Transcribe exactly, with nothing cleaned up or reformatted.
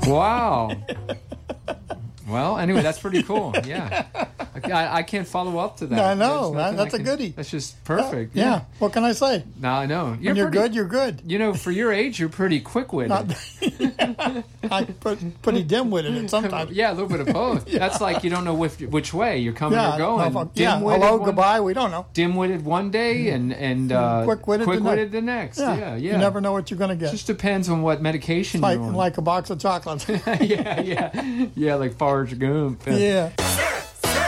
Wow. Well, anyway, that's pretty cool. Yeah. I, I can't follow up to that. I know. There's nothing That's I a can- goodie. That's just perfect. Yeah. Yeah. What can I say? No, I know. When you're pretty- good, you're good. You know, for your age, you're pretty quick-witted. Not, I'm pretty, pretty dim-witted at sometimes. Yeah, a little bit of both. That's like you don't know which, which way you're coming Yeah, or going. no, yeah. Dim-witted Hello, one- goodbye. We don't know. Dim-witted one day and and uh, Quick-witted the quick-witted the next. Yeah. Yeah, yeah. You never know what you're going to get. Just depends on what medication like you're on. like a box of chocolates. yeah, yeah, yeah, like Forrest Gump. yeah.